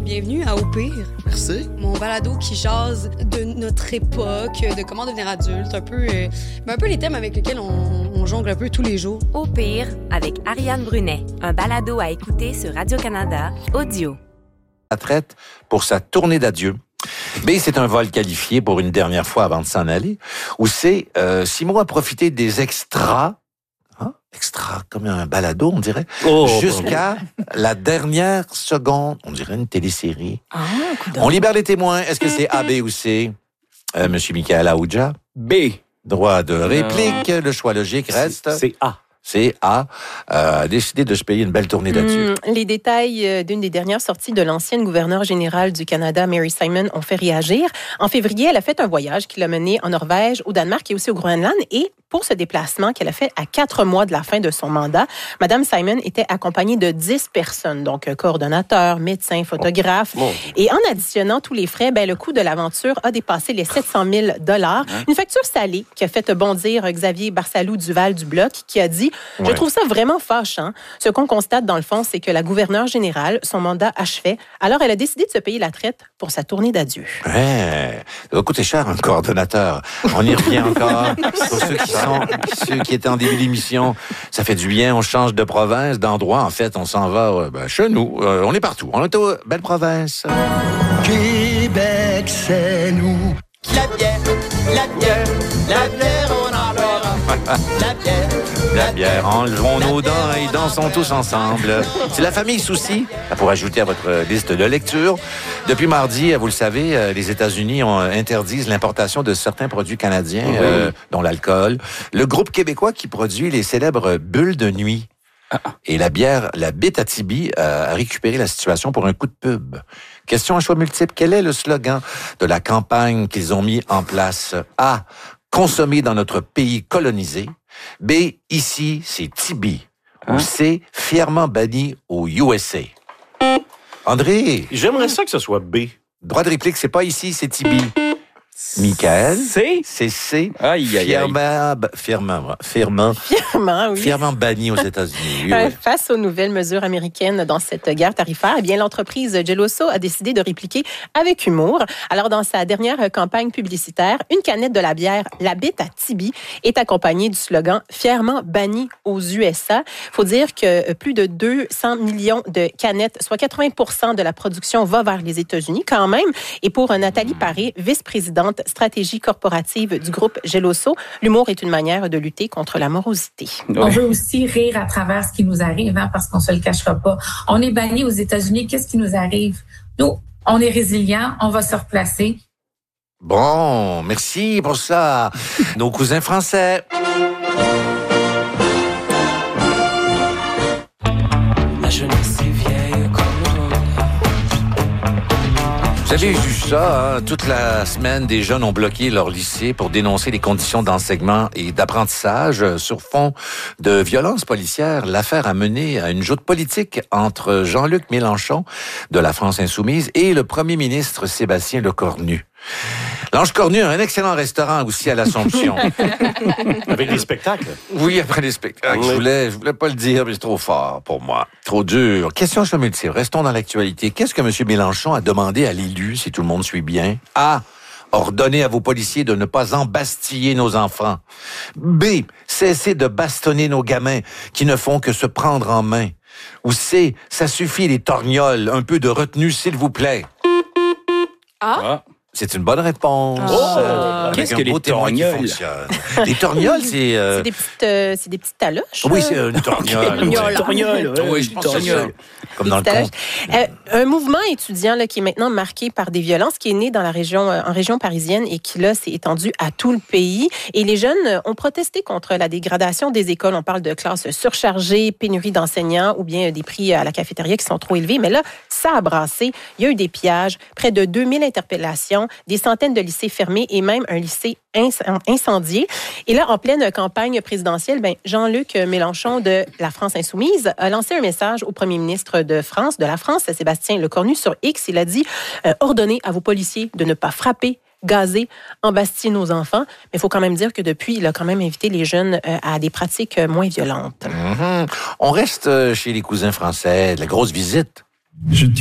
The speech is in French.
Bienvenue à Au pire. Merci. Mon balado qui jase de notre époque, de comment devenir adulte, un peu les thèmes avec lesquels on jongle un peu tous les jours. Au pire, avec Ariane Brunet, un balado à écouter sur Radio-Canada, audio. La traite pour sa tournée d'adieu. B, c'est un vol qualifié pour une dernière fois avant de s'en aller. Ou C, Simon a profité des extras, comme un balado, on dirait, jusqu'à la dernière seconde, on dirait une télésérie. On libère les témoins. Est-ce que c'est A, B ou C? Monsieur Michael Aoudja? B. Droit de réplique. Le choix logique reste... C'est A. C'est A, décidé de se payer une belle tournée d'adieu. Les détails d'une des dernières sorties de l'ancienne gouverneure générale du Canada, Mary Simon, ont fait réagir. En février, elle a fait un voyage qui l'a mené en Norvège, au Danemark et aussi au Groenland. Et pour ce déplacement qu'elle a fait à 4 mois de la fin de son mandat, Mme Simon était accompagnée de 10 personnes, donc coordonnateurs, médecins, photographes. Et en additionnant tous les frais, le coût de l'aventure a dépassé les 700 000 $. Une facture salée qui a fait bondir Xavier Barsalou du Val du Bloc, qui a dit « Je trouve ça vraiment fâchant. Ce qu'on constate dans le fond, c'est que la gouverneure générale, son mandat achevait. Alors, elle a décidé de se payer la traite pour sa tournée d'adieu. » Ouais, ça va coûter cher un coordonnateur. On y revient encore. Pour ceux qui étaient en début d'émission, ça fait du bien. On change de province, d'endroit. En fait, on s'en va chez nous. On est partout. On est aux belles provinces. Québec, c'est nous. La bière, on en verra. La bière, enlevons nos dents et dansons tous ensemble. C'est la famille Soucy, pour ajouter à votre liste de lecture. Depuis mardi, vous le savez, les États-Unis interdisent l'importation de certains produits canadiens, dont l'alcool. Le groupe québécois qui produit les célèbres bulles de nuit. Et la bière, la Bétatibi, a récupéré la situation pour un coup de pub. Question à choix multiple. Quel est le slogan de la campagne qu'ils ont mis en place? A. Consommer dans notre pays colonisé. B. Ici, c'est Tibi. Ou C. Fièrement banni au USA. André. J'aimerais ça que ce soit B. Droit de réplique, c'est pas ici, c'est Tibi. Michael. C? C'est C. Fièrement, oui. Fièrement banni aux États-Unis. Oui. Face aux nouvelles mesures américaines dans cette guerre tarifaire, l'entreprise Geloso a décidé de répliquer avec humour. Alors, dans sa dernière campagne publicitaire, une canette de la bière La Bétatibi est accompagnée du slogan « Fièrement banni aux USA ». Il faut dire que plus de 200 millions de canettes, soit 80% de la production, va vers les États-Unis quand même. Et pour Nathalie Paré, vice-présidente stratégie corporative du groupe Geloso, l'humour est une manière de lutter contre la morosité. On veut aussi rire à travers ce qui nous arrive, parce qu'on se le cachera pas. On est banni aux États-Unis, qu'est-ce qui nous arrive? Nous, on est résilients, on va se replacer. Bon, merci pour ça, nos cousins français. La jeunesse est vieille comme le monde. Vous avez vu ça, toute la semaine, des jeunes ont bloqué leur lycée pour dénoncer les conditions d'enseignement et d'apprentissage sur fond de violence policière. L'affaire a mené à une joute politique entre Jean-Luc Mélenchon de la France insoumise et le premier ministre Sébastien Lecornu. L'Ange Cornu a un excellent restaurant aussi à l'Assomption. Avec des spectacles? Oui, après les spectacles. Oui. Je voulais pas le dire, mais c'est trop fort pour moi. Trop dur. Question sur multiple. Restons dans l'actualité. Qu'est-ce que M. Mélenchon a demandé à l'élu, si tout le monde suit bien? A. Ordonner à vos policiers de ne pas embastiller nos enfants. B. Cesser de bastonner nos gamins qui ne font que se prendre en main. Ou C. Ça suffit les torgnoles. Un peu de retenue, s'il vous plaît. C'est une bonne réponse. Qu'est-ce un que beau les témoin qui torgnoles? fonctionne. Les torgnoles, c'est... C'est des petites taloches. Oui, c'est une torgnole. Torgnole. Torgnole, Oui, je pense que c'est ça. Comme dans le Des conte. Un mouvement étudiant qui est maintenant marqué par des violences, qui est né dans la région, en région parisienne et qui là s'est étendu à tout le pays. Et les jeunes ont protesté contre la dégradation des écoles. On parle de classes surchargées, pénurie d'enseignants ou bien des prix à la cafétéria qui sont trop élevés. Mais là, ça a brassé. Il y a eu des pillages, près de 2000 interpellations, des centaines de lycées fermés et même un lycée incendié. Et là, en pleine campagne présidentielle, Jean-Luc Mélenchon de la France insoumise a lancé un message au premier ministre de la France, Sébastien Lecornu, sur X. Il a dit « Ordonnez à vos policiers de ne pas frapper, gazer, embastiller nos enfants ». Mais il faut quand même dire que depuis, il a quand même invité les jeunes à des pratiques moins violentes. On reste chez les cousins français, de la grosse visite. Je